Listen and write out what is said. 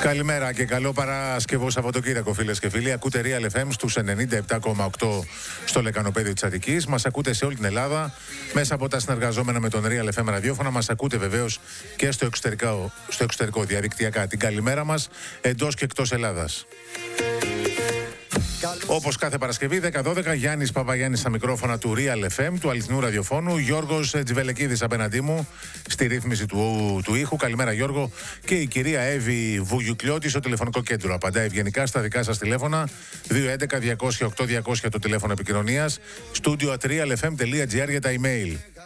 Καλημέρα και καλό Παρασκευό Σαββατοκύριακο, φίλες και φίλοι. Ακούτε Real FM στους 97,8 στο Λεκανοπέδιο της Αττικής. Μας ακούτε σε όλη την Ελλάδα μέσα από τα συνεργαζόμενα με τον Real FM ραδιόφωνα. Μας ακούτε βεβαίως και στο εξωτερικό διαδικτυακά. Την καλημέρα μας εντός και εκτός Ελλάδας. Όπως κάθε Παρασκευή, 10-12, Γιάννης Παπαγιάννης στα μικρόφωνα του Real FM, του αληθινού ραδιοφώνου. Γιώργος Τζιβελεκίδης απέναντί μου στη ρύθμιση του ήχου. Καλημέρα, Γιώργο. Και η κυρία Εύη Βουγιουκλιώτη στο τηλεφωνικό κέντρο. Απαντάει ευγενικά στα δικά σας τηλέφωνα. 211-200-8200 το τηλέφωνο επικοινωνίας. Studio@realfm.gr για τα email.